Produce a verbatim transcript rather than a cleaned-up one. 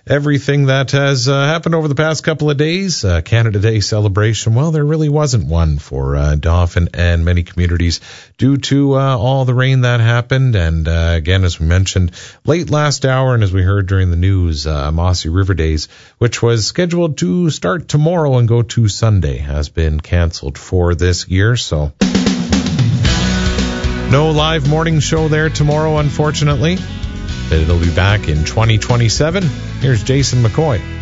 everything that has uh, happened over the past couple of days. Uh, Canada Day celebration, well, there really wasn't one for uh, Dauphin and many communities due to uh, all the rain that happened. And uh, again, as we mentioned late last hour and as we heard during the news, uh, Mossy River Days, which was scheduled to start tomorrow and go to Sunday, has been canceled for this year. So no live morning show there tomorrow, unfortunately. But it'll be back in twenty twenty-seven. Here's Jason McCoy.